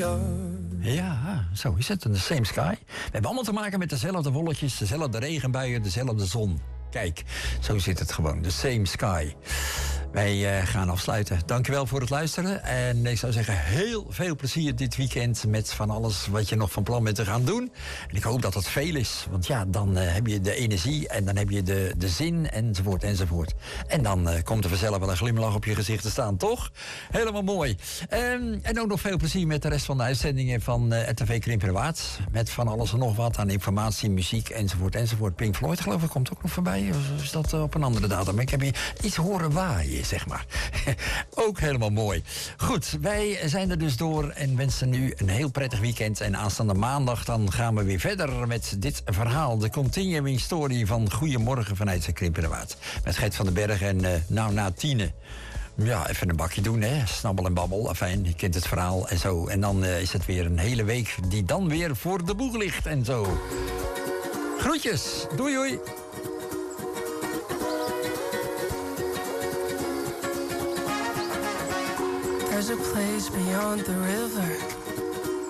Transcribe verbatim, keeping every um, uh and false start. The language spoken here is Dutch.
Ja, zo is het. The Same Sky. We hebben allemaal te maken met dezelfde wolletjes, dezelfde regenbuien, dezelfde zon. Kijk, zo zit het gewoon. The Same Sky. Wij uh, gaan afsluiten. Dankjewel voor het luisteren. En ik zou zeggen, heel veel plezier dit weekend met van alles wat je nog van plan bent te gaan doen. En ik hoop dat het veel is. Want ja, dan uh, heb je de energie en dan heb je de, de zin enzovoort enzovoort. En dan uh, komt er vanzelf wel een glimlach op je gezicht te staan, toch? Helemaal mooi. Um, en ook nog veel plezier met de rest van de uitzendingen van uh, R T V Krimpenerwaard. Met van alles en nog wat aan informatie, muziek enzovoort enzovoort. Pink Floyd geloof ik komt ook nog voorbij. Of is dat uh, op een andere datum? Ik heb hier iets horen waaien, zeg maar. Ook helemaal mooi. Goed, wij zijn er dus door en wensen nu een heel prettig weekend. En aanstaande maandag dan gaan we weer verder met dit verhaal. De continuing story van Goedemorgen vanuit de Krimpenerwaard. Met Gert van den Berg en uh, nou na tienen. Ja, even een bakje doen, hè. Snabbel en babbel. Afijn, je kent het verhaal en zo. En dan uh, is het weer een hele week die dan weer voor de boeg ligt en zo. Groetjes. Doei, doei. There's a place beyond the river